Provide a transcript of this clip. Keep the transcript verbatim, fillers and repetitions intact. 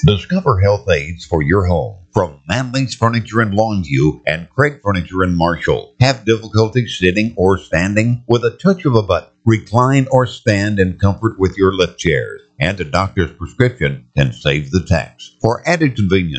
Discover health aids for your home from Manley's Furniture in Longview and Craig Furniture in Marshall. Have difficulty sitting or standing? With a touch of a button, recline or stand in comfort with your lift chairs. And a doctor's prescription can save the tax. For added convenience,